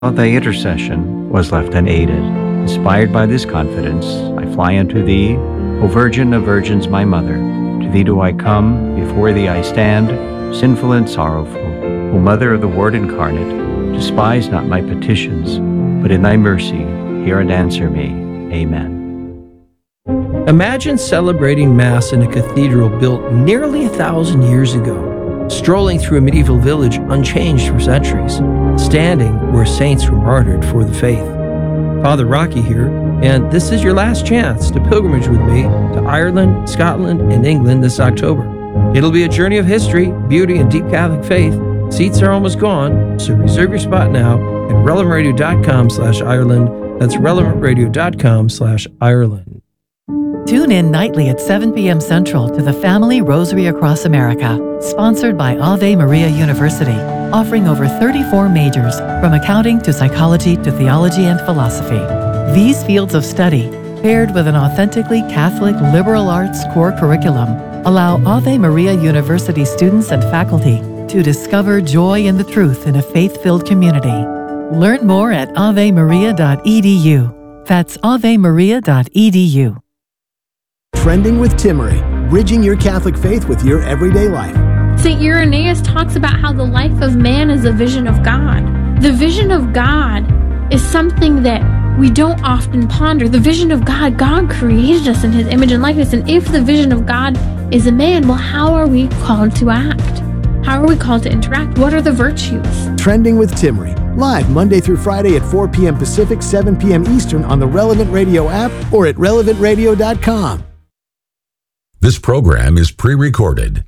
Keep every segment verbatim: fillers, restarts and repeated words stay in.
Thy intercession was left unaided. Inspired by this confidence, I fly unto thee, O Virgin of Virgins, my Mother. To thee do I come, before thee I stand, sinful and sorrowful. O Mother of the Word incarnate, despise not my petitions, but in thy mercy hear and answer me. Amen. Imagine celebrating Mass in a cathedral built nearly a thousand years ago, strolling through a medieval village unchanged for centuries, standing where saints were martyred for the faith. Father Rocky here, and this is your last chance to pilgrimage with me to Ireland, Scotland, and England this October. It'll be a journey of history, beauty, and deep Catholic faith. Seats are almost gone, so reserve your spot now at relevantradio.com slash Ireland. That's relevantradio.com slash Ireland. Tune in nightly at seven p.m. Central to the Family Rosary Across America, sponsored by Ave Maria University, offering over thirty-four majors, from accounting to psychology to theology and philosophy. These fields of study, paired with an authentically Catholic liberal arts core curriculum, allow Ave Maria University students and faculty to discover joy in the truth in a faith-filled community. Learn more at ave maria dot e d u. That's ave maria dot e d u. Trending with Timmery, bridging your Catholic faith with your everyday life. Saint Irenaeus talks about how the life of man is a vision of God. The vision of God is something that we don't often ponder. The vision of God, God created us in his image and likeness. And if the vision of God is a man, well, how are we called to act? How are we called to interact? What are the virtues? Trending with Timmery, live Monday through Friday at four p.m. Pacific, seven p.m. Eastern on the Relevant Radio app or at relevant radio dot com. This program is pre-recorded.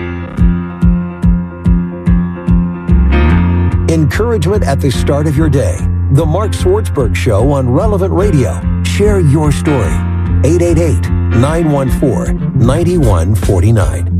Encouragement at the start of your day. The Mark Swartzberg Show on Relevant Radio. Share your story. eight eight eight, nine one four, nine one four nine.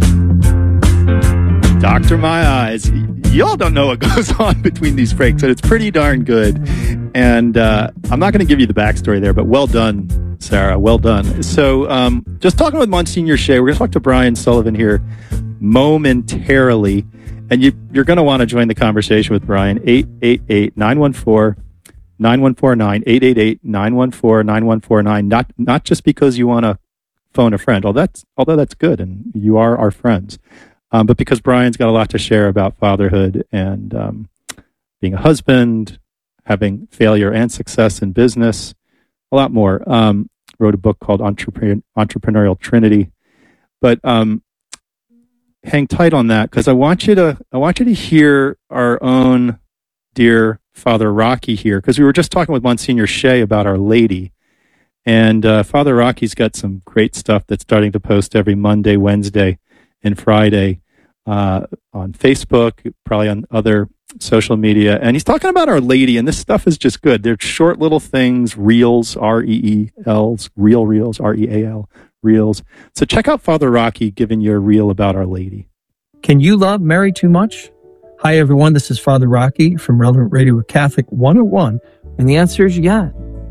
Doctor My Eyes. Y'all don't know what goes on between these breaks, and it's pretty darn good. And uh, I'm not going to give you the backstory there, but well done, Sarah. Well done. So um, just talking with Monsignor Shea, we're going to talk to Brian Sullivan here momentarily. And you, you're going to want to join the conversation with Brian. eight eight eight, nine one four, nine one four nine, eight eight eight, nine one four, nine one four nine. Not not just because you want to phone a friend, although that's, although that's good, and you are our friends, um, but because Brian's got a lot to share about fatherhood and um, being a husband, having failure and success in business, a lot more. Um, wrote a book called Entrepreneur, Entrepreneurial Trinity. But um, hang tight on that, because I want you to I want you to hear our own dear Father Rocky here, because we were just talking with Monsignor Shea about Our Lady, and uh, Father Rocky's got some great stuff that's starting to post every Monday, Wednesday, and Friday uh, on Facebook, probably on other social media, and he's talking about Our Lady, and this stuff is just good. They're short little things, reels, R E E Ls, real reels, R E A L, reels. So check out Father Rocky giving you a reel about Our Lady. Can you love Mary too much? Hi, everyone. This is Father Rocky from Relevant Radio with Catholic one oh one. And the answer is yeah.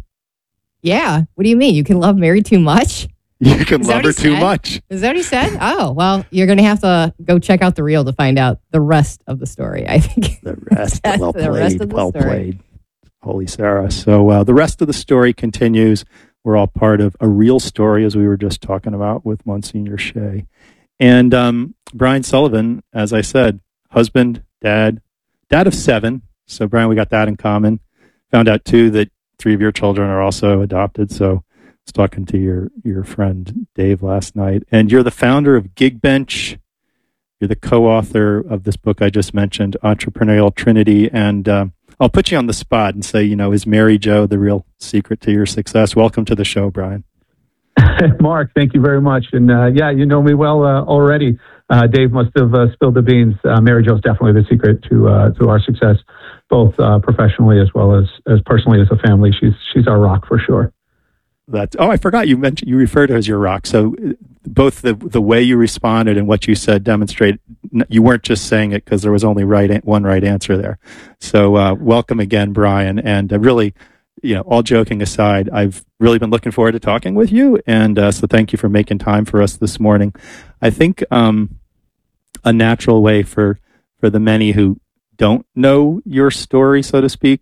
Yeah. What do you mean? You can love Mary too much? You can love her too much. Is that what he said? Oh, well, you're going to have to go check out the reel to find out the rest of the story, I think. The rest. well the played. Rest of the well story. played. Holy Sarah. So uh, the rest of the story continues. We're all part of a real story, as we were just talking about with Monsignor Shea. And um, Brian Sullivan, as I said, husband, dad, dad of seven. So, Brian, we got that in common. Found out, too, that three of your children are also adopted. So, I was talking to your, your friend Dave last night. And you're the founder of Gigbench. You're the co-author of this book I just mentioned, Entrepreneurial Trinity. And uh, I'll put you on the spot and say, you know, is Mary Jo the real secret to your success? Welcome to the show, Brian. Mark, thank you very much. And uh, yeah, you know me well uh, already. Uh, Dave must have uh, spilled the beans. Uh, Mary Jo's definitely the secret to uh, to our success, both uh, professionally as well as, as personally as a family. She's she's our rock for sure. That's, oh, I forgot you mentioned, you referred to her as your rock. So both the the way you responded and what you said demonstrate you weren't just saying it because there was only right one right answer there. So uh, welcome again, Brian. And uh, really, you know, all joking aside, I've really been looking forward to talking with you. And uh, so thank you for making time for us this morning. I think um, a natural way for, for the many who don't know your story, so to speak,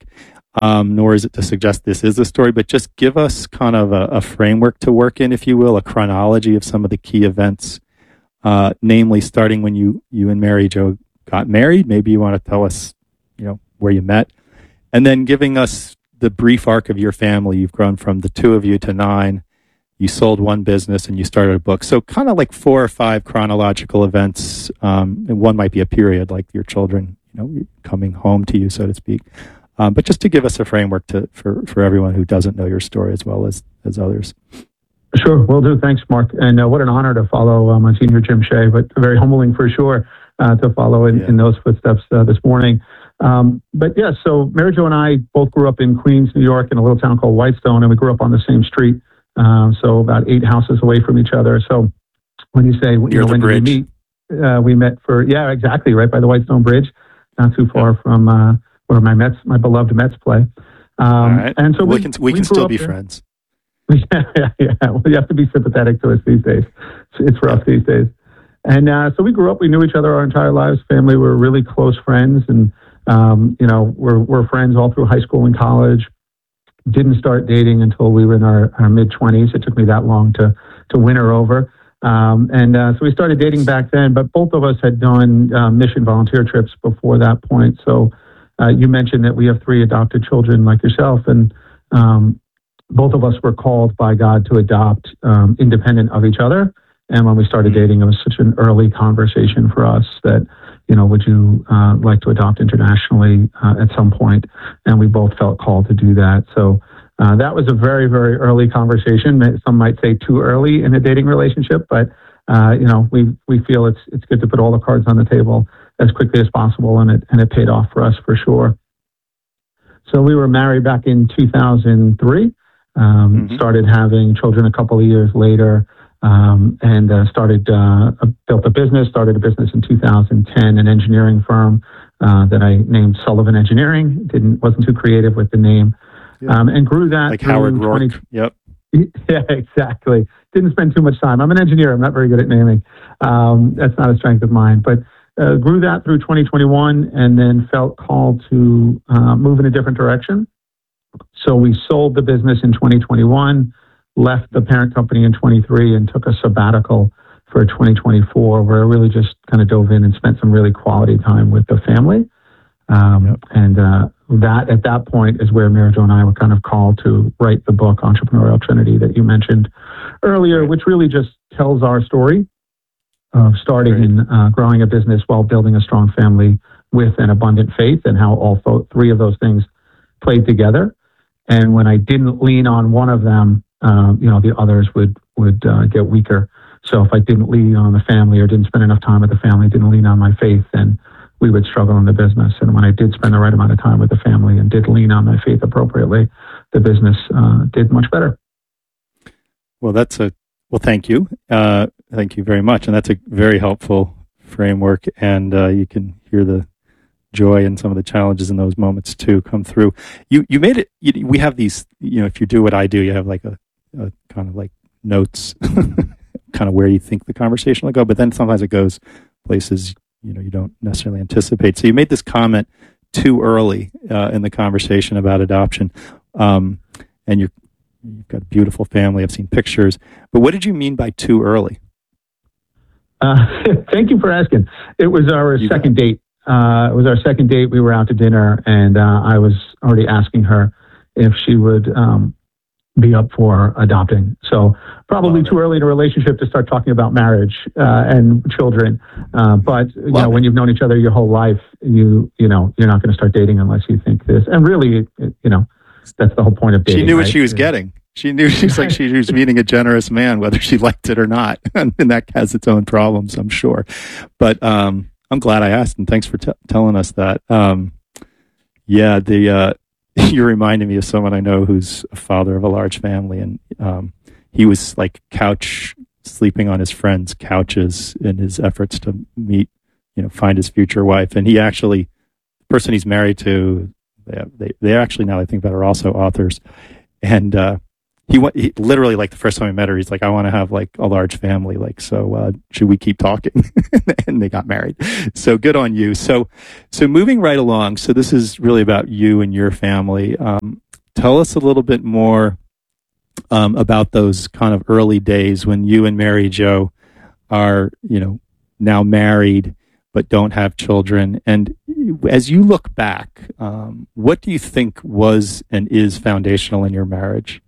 um, nor is it to suggest this is a story, but just give us kind of a, a framework to work in, if you will, a chronology of some of the key events, uh, namely starting when you, you and Mary Jo got married. Maybe you want to tell us, you know, where you met, and then giving us the brief arc of your family. You've grown from the two of you to nine. You sold one business and you started a book. So kind of like four or five chronological events. Um, and one might be a period, like your children, you know, coming home to you, so to speak. Um, but just to give us a framework to for, for everyone who doesn't know your story as well as, as others. Sure, will do. Thanks, Mark. And uh, what an honor to follow uh, Monsignor Jim Shea, but very humbling for sure uh, to follow in, Yeah. in those footsteps uh, this morning. Um, but yeah, so Mary Jo and I both grew up in Queens, New York, in a little town called Whitestone, and we grew up on the same street, um, so about eight houses away from each other. So when you say, you Near know, the when bridge. did we meet? Uh, we met for, yeah, exactly, right by the Whitestone Bridge, not too far from uh, where my Mets, my beloved Mets play. Um, All right. And so we, we, can we, we can grew still up be there. friends. Yeah, yeah, yeah. Well, you have to be sympathetic to us these days. It's rough these days. And uh, so we grew up. We knew each other our entire lives. Family, we were really close friends, and um, you know, we're we're friends all through high school and college. Didn't start dating until we were in our, our mid twenties. It took me that long to to win her over. Um, and uh, so we started dating back then. But both of us had done uh, mission volunteer trips before that point. So uh, you mentioned that we have three adopted children like yourself, and um, both of us were called by God to adopt um, independent of each other. And when we started dating, it was such an early conversation for us that, you know, would you uh, like to adopt internationally uh, at some point? And we both felt called to do that. So uh, that was a very, very early conversation. Some might say too early in a dating relationship, but, uh, you know, we, we feel it's it's good to put all the cards on the table as quickly as possible, and it, and it paid off for us for sure. So we were married back in two thousand three, um, mm-hmm. started having children a couple of years later. Um, and uh, started, uh, built a business, started a business in two thousand ten, an engineering firm uh, that I named Sullivan Engineering. Didn't wasn't too creative with the name, yeah. um, and grew that like Howard Rourke. twenty Yep. Yeah, exactly. Didn't spend too much time. I'm an engineer. I'm not very good at naming. Um, that's not a strength of mine. But uh, grew that through twenty twenty-one, and then felt called to uh, move in a different direction. So we sold the business in twenty twenty-one. Left the parent company in twenty-three and took a sabbatical for twenty twenty-four, where I really just kind of dove in and spent some really quality time with the family. Um, yep. And uh, that at that point is where Mary Jo and I were kind of called to write the book, Entrepreneurial Trinity, that you mentioned earlier, which really just tells our story of starting right. and uh, growing a business while building a strong family with an abundant faith, and how all th- three of those things played together. And when I didn't lean on one of them, Um, you know, the others would would uh, get weaker. So if I didn't lean on the family, or didn't spend enough time with the family, didn't lean on my faith, then we would struggle in the business. And when I did spend the right amount of time with the family and did lean on my faith appropriately, the business uh, did much better. Well, that's a well. Thank you, uh, thank you very much, and that's a very helpful framework. And uh, you can hear the joy and some of the challenges in those moments too come through. You you made it. You, we have these. You know, if you do what I do, you have like a, a kind of like notes, kind of where you think the conversation will go. But then sometimes it goes places you know you don't necessarily anticipate. So you made this comment too early uh, in the conversation about adoption, um, and you're. You've got a beautiful family. I've seen pictures. But what did you mean by too early? Uh, thank you for asking. It was our you second got. date. Uh, it was our second date. We were out to dinner, and uh, I was already asking her if she would um, be up for adopting. So probably Love too it. early in a relationship to start talking about marriage uh, and children. Uh, but you Love know, it. when you've known each other your whole life, you you know you're not going to start dating unless you think this. And really, it, you know. That's the whole point of dating. She knew right? what she was getting. She knew she's like she was meeting a generous man, whether she liked it or not, and that has its own problems, I'm sure. But um, I'm glad I asked, and thanks for t- telling us that. Um, yeah, the uh, you're reminding me of someone I know who's a father of a large family, and um, he was like couch sleeping on his friends' couches in his efforts to meet, you know, find his future wife, and he actually, the person he's married to. They, they, they actually, now I think about it, are also authors. And uh, he went he, literally like the first time I met her, he's like, I want to have like a large family. Like, so uh, should we keep talking? And they got married. So good on you. So, so moving right along. So this is really about you and your family. Um, tell us a little bit more um, about those kind of early days when you and Mary Jo are, you know, now married but don't have children. And as you look back, um, what do you think was and is foundational in your marriage?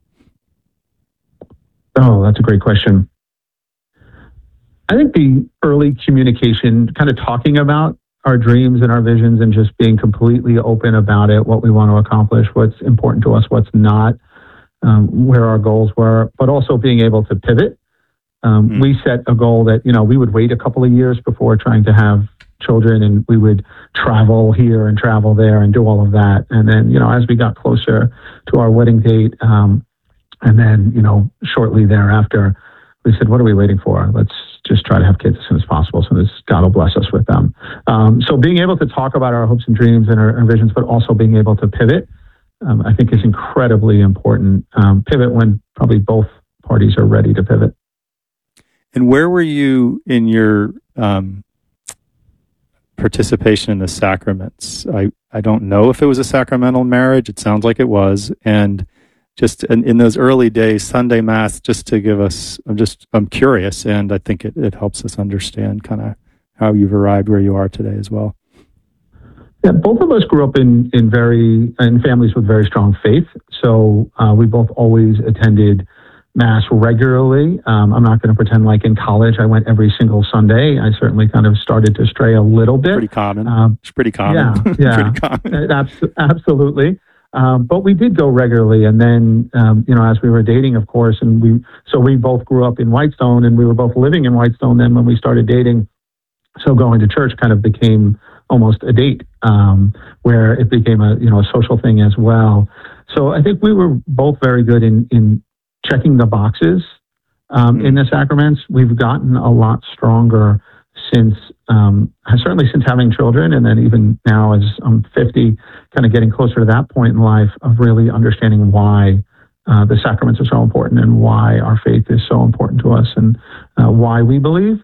Oh, that's a great question. I think the early communication, kind of talking about our dreams and our visions and just being completely open about it, what we want to accomplish, what's important to us, what's not, um, where our goals were, but also being able to pivot. Um, mm-hmm. We set a goal that, you know, we would wait a couple of years before trying to have children, and we would travel here and travel there and do all of that. And then, you know, as we got closer to our wedding date, um, and then, you know, shortly thereafter, we said, what are we waiting for? Let's just try to have kids as soon as possible, so this God will bless us with them. Um, so being able to talk about our hopes and dreams and our, our visions, but also being able to pivot, um, I think is incredibly important. Um, pivot when probably both parties are ready to pivot. And where were you in your um, participation in the sacraments? I, I don't know if it was a sacramental marriage. It sounds like it was. And just in, in those early days, Sunday Mass, just to give us, I'm just, I'm curious, and I think it, it helps us understand kind of how you've arrived where you are today as well. Yeah, both of us grew up in, in very, in families with very strong faith. So uh, we both always attended Mass regularly. Um, I'm not going to pretend like in college I went every single Sunday. I certainly kind of started to stray a little bit. Pretty common. Um, it's pretty common. Yeah, yeah, pretty common. Abs- absolutely. Um, but we did go regularly, and then um, you know, as we were dating, of course, and we so we both grew up in Whitestone, and we were both living in Whitestone then when we started dating. So going to church kind of became almost a date, um, where it became a you know a social thing as well. So I think we were both very good in in checking the boxes um, mm-hmm. in the sacraments. We've gotten a lot stronger since, um, certainly since having children, and then even now as I'm fifty, kind of getting closer to that point in life of really understanding why uh, the sacraments are so important and why our faith is so important to us, and uh, why we believe,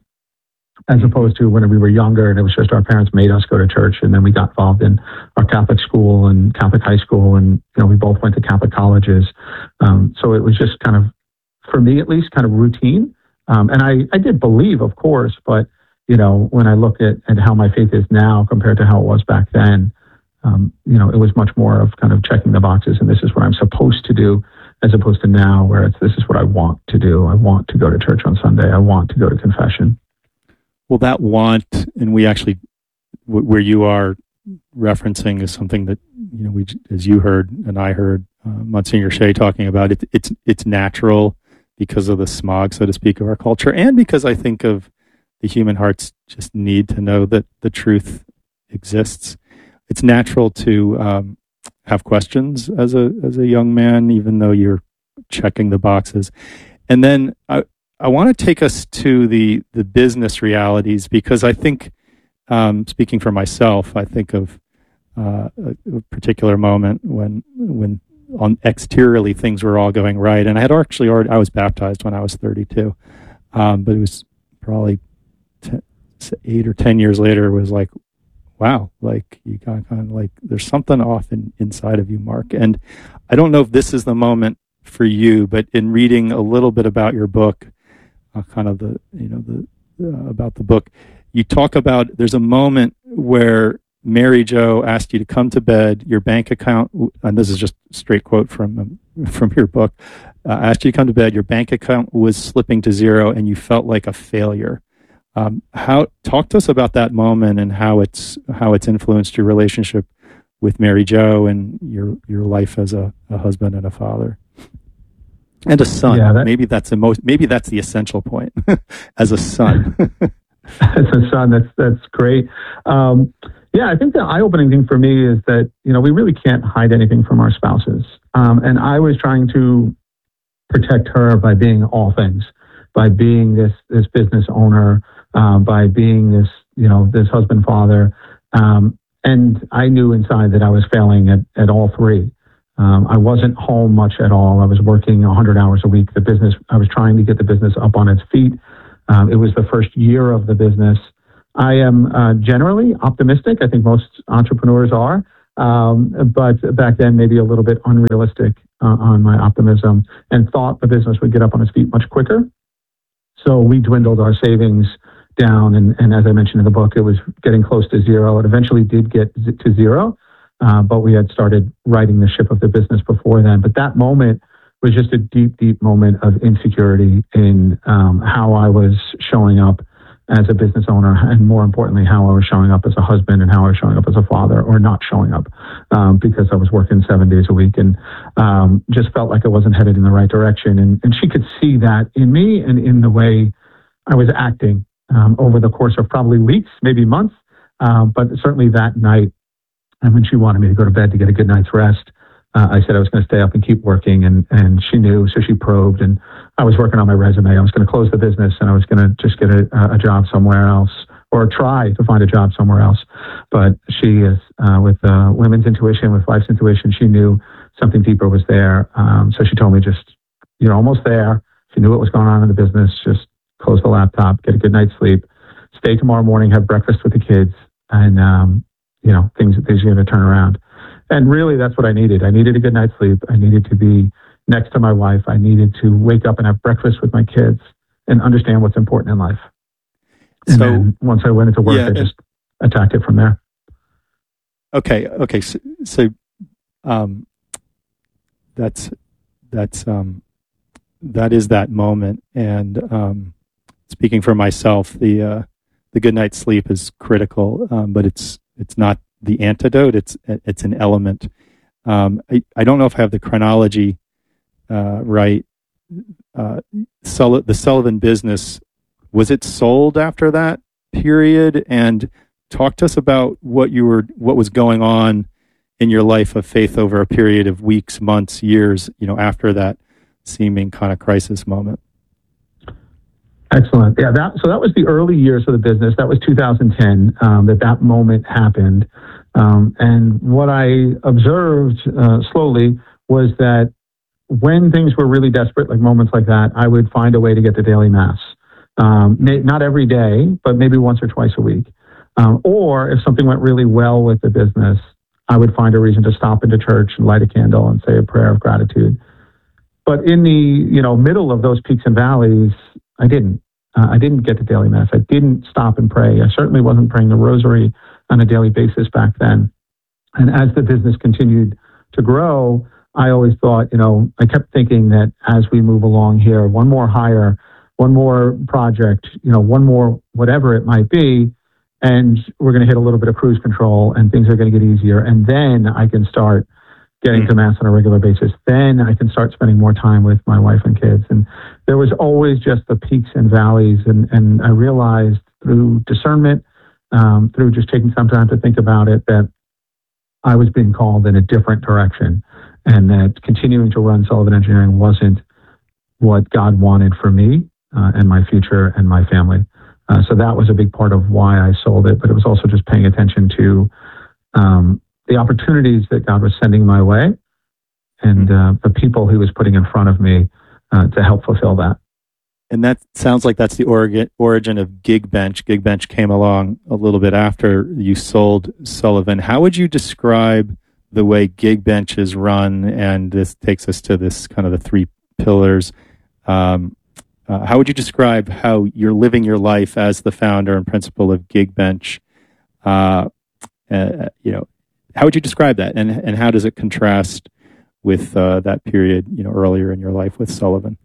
as opposed to when we were younger and it was just our parents made us go to church, and then we got involved in our Catholic school and Catholic high school, and you know we both went to Catholic colleges. Um, so it was just kind of, for me at least, kind of routine. Um, and I, I did believe, of course, but you know when I look at, at how my faith is now compared to how it was back then, um, you know it was much more of kind of checking the boxes, and this is what I'm supposed to do, as opposed to now where it's this is what I want to do. I want to go to church on Sunday. I want to go to confession. Well, that want, and we actually, w- where you are referencing is something that, you know, we, as you heard and I heard uh, Monsignor Shea talking about, it, it's it's natural because of the smog, so to speak, of our culture, and because I think of the human heart's just need to know that the truth exists. It's natural to um, have questions as a as a young man, even though you're checking the boxes. And then I, I want to take us to the, the business realities, because I think, um, speaking for myself, I think of uh, a, a particular moment when when on exteriorly things were all going right, and I had actually already I was baptized when I was thirty-two, um, but it was probably ten, eight or ten years later. It was like, wow, like you got kind of like there's something off in, inside of you, Mark. And I don't know if this is the moment for you, but in reading a little bit about your book, uh, kind of the you know the uh, about the book, you talk about there's a moment where Mary Jo asked you to come to bed. Your bank account, and this is just a straight quote from um, from your book, uh, asked you to come to bed. Your bank account was slipping to zero, and you felt like a failure. Um, how talk to us about that moment and how it's how it's influenced your relationship with Mary Jo and your your life as a, a husband and a father and a son. Yeah, that, maybe that's the most. Maybe that's the essential point as a son. As a son, that's that's great. Um, yeah, I think the eye-opening thing for me is that you know we really can't hide anything from our spouses, um, and I was trying to protect her by being all things, by being this this business owner, uh, by being this you know this husband father, um, and I knew inside that I was failing at, at all three. Um, I wasn't home much at all. I was working one hundred hours a week. The business, I was trying to get the business up on its feet. Um, it was the first year of the business. I am uh, generally optimistic. I think most entrepreneurs are. Um, but back then, maybe a little bit unrealistic uh, on my optimism, and thought the business would get up on its feet much quicker. So we dwindled our savings down. And, and as I mentioned in the book, it was getting close to zero. It eventually did get z- to zero, uh, but we had started righting the ship of the business before then. But that moment was just a deep, deep moment of insecurity in um, how I was showing up as a business owner, and more importantly, how I was showing up as a husband and how I was showing up as a father, or not showing up, um, because I was working seven days a week and um, just felt like I wasn't headed in the right direction. And, and she could see that in me and in the way I was acting um, over the course of probably weeks, maybe months, um, but certainly that night. And when she wanted me to go to bed to get a good night's rest, Uh, I said I was going to stay up and keep working, and, and she knew, so she probed, and I was working on my resume. I was going to close the business, and I was going to just get a, a job somewhere else, or try to find a job somewhere else. But she is, uh, with uh, women's intuition, with wife's intuition, she knew something deeper was there. Um, so she told me, just, you're almost there. She knew what was going on in the business. Just close the laptop, get a good night's sleep, stay tomorrow morning, have breakfast with the kids, and, um, you know, things, things are going to turn around. And really, that's what I needed. I needed a good night's sleep. I needed to be next to my wife. I needed to wake up and have breakfast with my kids and understand what's important in life. And so then once I went into work, yeah, I just attacked it from there. Okay. Okay. So, so um, that's, that's, um, that is that moment. And um, speaking for myself, the, uh, the good night's sleep is critical, um, but it's, it's not the antidote. It's it's an element. Um, I, I don't know if I have the chronology uh, right. Uh, Sul- the Sullivan business, was it sold after that period? And talk to us about what you were, what was going on in your life of faith over a period of weeks, months, years, you know, after that seeming kind of crisis moment. Excellent. Yeah, that, so that was the early years of the business. That was two thousand ten um, that that moment happened. Um, and what I observed uh, slowly was that when things were really desperate, like moments like that, I would find a way to get to daily mass. Um, may, not every day, but maybe once or twice a week. Um, or if something went really well with the business, I would find a reason to stop into church and light a candle and say a prayer of gratitude. But in the you know middle of those peaks and valleys, I didn't. Uh, I didn't get to daily mass. I didn't stop and pray. I certainly wasn't praying the rosary on a daily basis back then. And as the business continued to grow, I always thought, you know, I kept thinking that as we move along here, one more hire, one more project, you know, one more whatever it might be, and we're going to hit a little bit of cruise control and things are going to get easier. And then I can start getting to mass on a regular basis. Then I can start spending more time with my wife and kids. And there was always just the peaks and valleys. And, and I realized through discernment, um, through just taking some time to think about it, that I was being called in a different direction, and that continuing to run Sullivan Engineering wasn't what God wanted for me uh, and my future and my family. Uh, so that was a big part of why I sold it. But it was also just paying attention to um, the opportunities that God was sending my way, and uh, the people He was putting in front of me uh, to help fulfill that. And that sounds like that's the origin, origin of GigBench. GigBench came along a little bit after you sold Sullivan. How would you describe the way GigBench is run? And this takes us to this kind of the three pillars. Um, uh, how would you describe how you're living your life as the founder and principal of GigBench? Uh, uh, you know, how would you describe that, and and how does it contrast with uh, that period, you know, earlier in your life with Sullivan?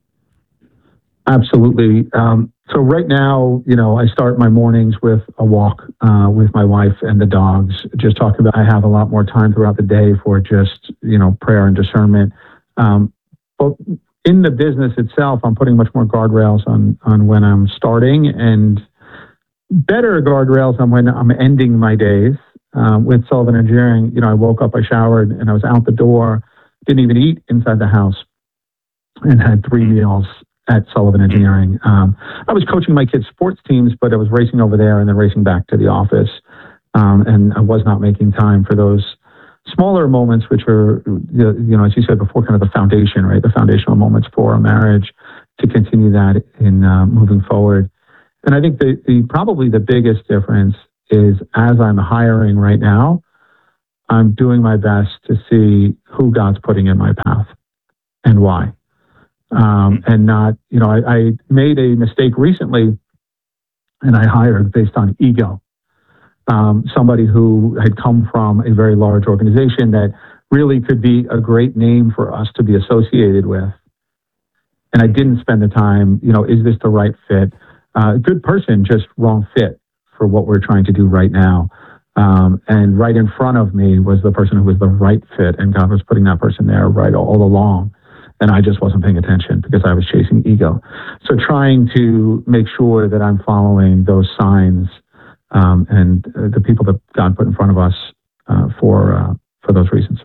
Absolutely. Um, so right now, you know, I start my mornings with a walk uh, with my wife and the dogs. Just talking about, I have a lot more time throughout the day for just, you know, prayer and discernment. Um, but in the business itself, I'm putting much more guardrails on on when I'm starting, and better guardrails on when I'm ending my days. Uh, with Sullivan Engineering, you know, I woke up, I showered, and I was out the door. Didn't even eat inside the house, and had three meals at Sullivan Engineering. Um, I was coaching my kids' sports teams, but I was racing over there and then racing back to the office. Um, and I was not making time for those smaller moments, which are, you know, as you said before, kind of the foundation, right? The foundational moments for a marriage to continue that in uh, moving forward. And I think the, the probably the biggest difference is as I'm hiring right now, I'm doing my best to see who God's putting in my path and why. Um, and not, you know, I, I made a mistake recently and I hired based on ego. Um, somebody who had come from a very large organization that really could be a great name for us to be associated with. And I didn't spend the time, you know, is this the right fit? Uh, good person, just wrong fit for what we're trying to do right now. Um, and right in front of me was the person who was the right fit, and God was putting that person there right all along. And I just wasn't paying attention because I was chasing ego. So trying to make sure that I'm following those signs um, and uh, the people that God put in front of us uh, for uh, for those reasons.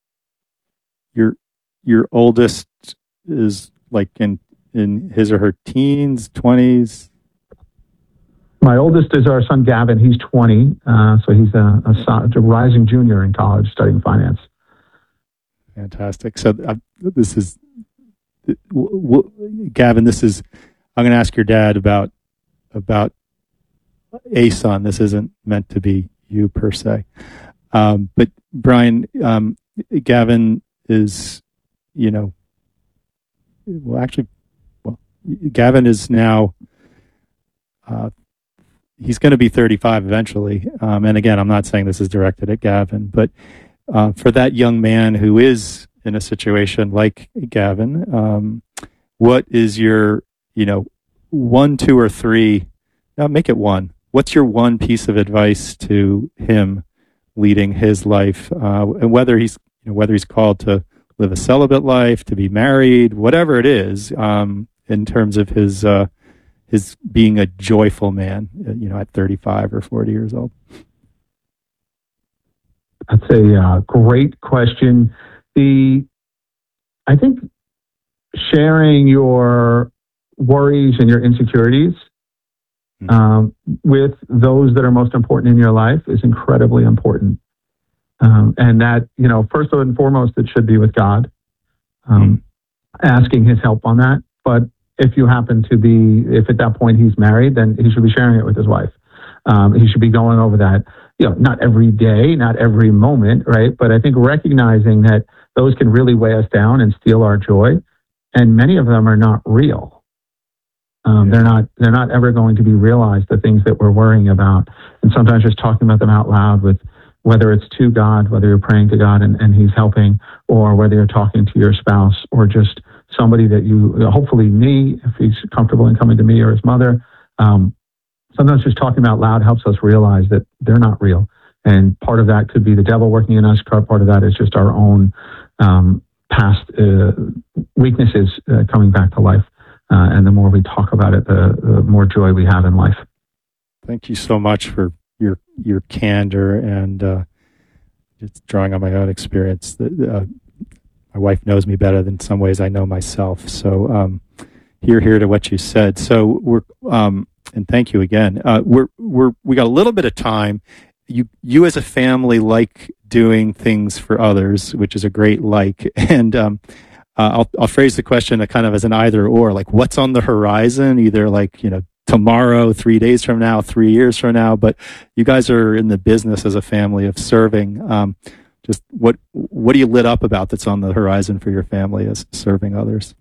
Your your oldest is like in in his or her teens, twenties. My oldest is our son Gavin. He's twenty, uh, so he's a, a, a rising junior in college studying finance. Fantastic. So uh, this is w- w- Gavin. This is I'm going to ask your dad about about a son. This isn't meant to be you per se, um, but Brian, um, Gavin is, you know, well, actually, well, Gavin is now. Uh, he's going to be thirty-five eventually, um, and again, I'm not saying this is directed at Gavin, but uh, for that young man who is in a situation like Gavin, um, what is your, you know, one, two, or three? Now make it one. What's your one piece of advice to him leading his life, uh, and whether he's, you know, whether he's called to live a celibate life, to be married, whatever it is, um, in terms of his uh, his being a joyful man, you know, at thirty-five or forty years old? That's a uh, great question. The I think sharing your worries and your insecurities um, with those that are most important in your life is incredibly important. Um, and that, you know, first and foremost, it should be with God, um, asking his help on that. But if you happen to be, if at that point he's married, then he should be sharing it with his wife. Um, he should be going over that, you know, not every day, not every moment, right? But I think recognizing that those can really weigh us down and steal our joy. And many of them are not real. Um, yeah. They're not, they're not ever going to be realized, the things that we're worrying about. And sometimes just talking about them out loud, with whether it's to God, whether you're praying to God and, and he's helping, or whether you're talking to your spouse, or just somebody that you, hopefully me, if he's comfortable in coming to me, or his mother. Um, sometimes just talking out loud helps us realize that they're not real. And part of that could be the devil working in us. Part of that is just our own um, past uh, weaknesses uh, coming back to life. Uh, and the more we talk about it, the, the more joy we have in life. Thank you so much for your your candor and uh, just drawing on my own experience. Uh, my wife knows me better than some ways I know myself. So um, hear here to what you said. So we're um, and thank you again. Uh, we're we're we got a little bit of time. You you as a family like doing things for others, which is a great like. And um, uh, I'll I'll phrase the question kind of as an either or, like what's on the horizon, either like, you know, tomorrow, three days from now, three years from now. But you guys are in the business as a family of serving. Um, just what what are you lit up about that's on the horizon for your family as serving others?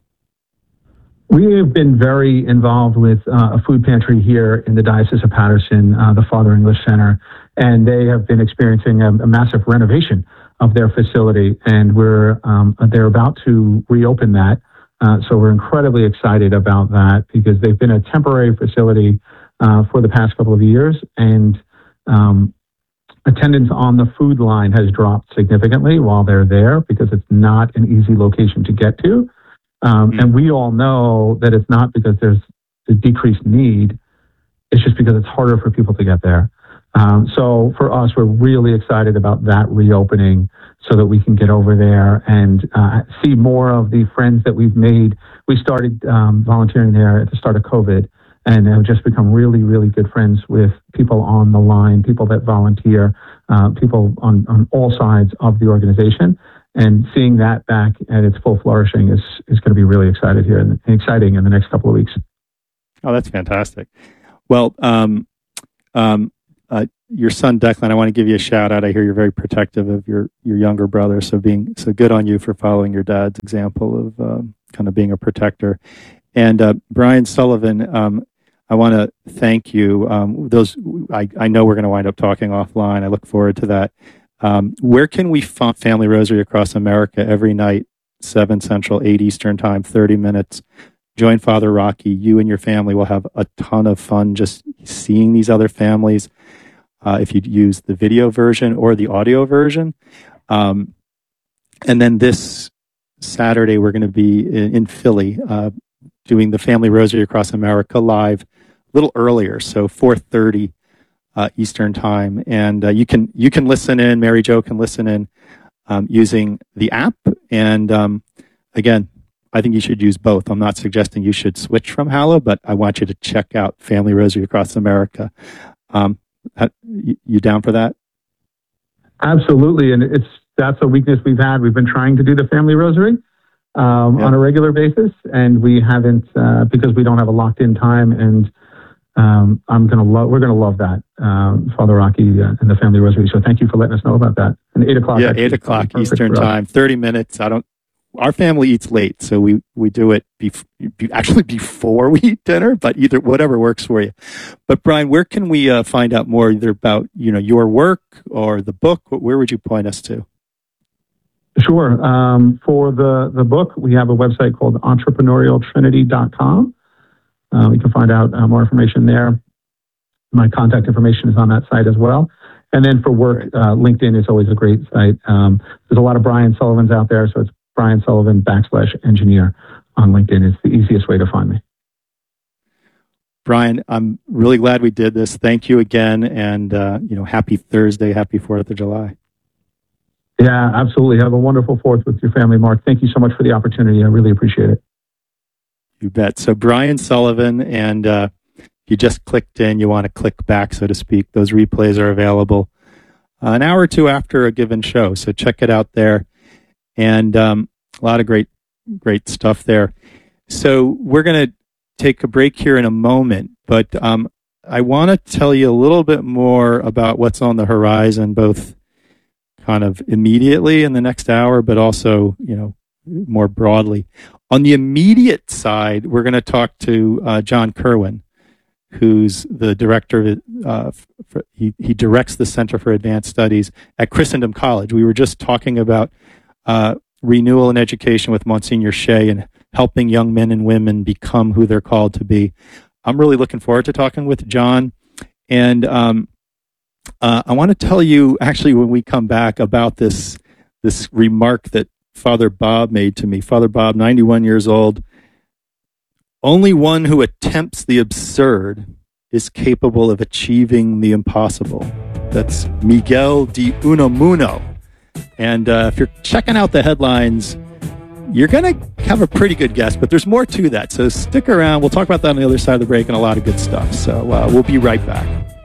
We have been very involved with uh, a food pantry here in the Diocese of Patterson, uh, the Father English Center, and they have been experiencing a, a massive renovation of their facility, and we're um, they're about to reopen that. Uh, so we're incredibly excited about that, because they've been a temporary facility uh, for the past couple of years, and um, attendance on the food line has dropped significantly while they're there, because it's not an easy location to get to. Um, mm-hmm. And we all know that it's not because there's a decreased need. It's just because it's harder for people to get there. Um, so for us, we're really excited about that reopening so that we can get over there and uh, see more of the friends that we've made. We started um, volunteering there at the start of COVID, and have just become really, really good friends with people on the line, people that volunteer, uh, people on, on all sides of the organization. And seeing that back at its full flourishing is, is going to be really excited here and exciting in the next couple of weeks. Oh, that's fantastic. Well, um, um, uh, your son Declan, I want to give you a shout out. I hear you're very protective of your, your younger brother, so being so good on you for following your dad's example of um, kind of being a protector. And uh, Brian Sullivan, um, I want to thank you. Um, those I, I know we're going to wind up talking offline. I look forward to that. Um, where can we find Family Rosary Across America every night, seven Central, eight Eastern Time, thirty minutes? Join Father Rocky. You and your family will have a ton of fun just seeing these other families. Uh, if you use the video version or the audio version. Um, and then this Saturday, we're going to be in, in Philly uh, doing the Family Rosary Across America live a little earlier, so four thirty uh, Eastern Time. And uh, you can you can listen in, Mary Jo can listen in um, using the app. And um, again, I think you should use both. I'm not suggesting you should switch from Hallow, but I want you to check out Family Rosary Across America. Um, you down for that? Absolutely, and it's that's a weakness we've had. We've been trying to do the Family Rosary um, yeah. on a regular basis, and we haven't uh, because we don't have a locked-in time. And um, I'm gonna love. We're gonna love that, um, Father Rocky uh, and the Family Rosary. So thank you for letting us know about that. And eight o'clock. Yeah, eight o'clock Eastern Time, thirty minutes. I don't. Our family eats late, so we, we do it bef- be, actually before we eat dinner, but either whatever works for you. But Brian, where can we uh, find out more either about you know your work or the book? Where would you point us to? Sure. Um, for the, the book, we have a website called entrepreneurial trinity dot com. Uh, we can find out uh, more information there. My contact information is on that site as well. And then for work, uh, LinkedIn is always a great site. Um, there's a lot of Brian Sullivans out there, so it's Brian Sullivan backslash engineer on LinkedIn. It's the easiest way to find me. Brian, I'm really glad we did this. Thank you again. And, uh, you know, happy Thursday. Happy fourth of July. Yeah, absolutely. Have a wonderful fourth with your family, Mark. Thank you so much for the opportunity. I really appreciate it. You bet. So Brian Sullivan, and uh, if you just clicked in, you want to click back, so to speak. Those replays are available uh, an hour or two after a given show. So check it out there. And um, a lot of great, great stuff there. So we're going to take a break here in a moment, but um, I want to tell you a little bit more about what's on the horizon, both kind of immediately in the next hour, but also, you know, more broadly. On the immediate side, we're going to talk to uh, John Kerwin, who's the director of, uh, for, he, he directs the Center for Advanced Studies at Christendom College. We were just talking about Uh, renewal in education with Monsignor Shea and helping young men and women become who they're called to be. I'm really looking forward to talking with John. And um, uh, I want to tell you, actually, when we come back, about this this remark that Father Bob made to me. Father Bob, ninety-one years old. Only one who attempts the absurd is capable of achieving the impossible. That's Miguel de Unamuno. And uh, if you're checking out the headlines, you're going to have a pretty good guess, but there's more to that. So stick around. We'll talk about that on the other side of the break and a lot of good stuff. So uh, we'll be right back.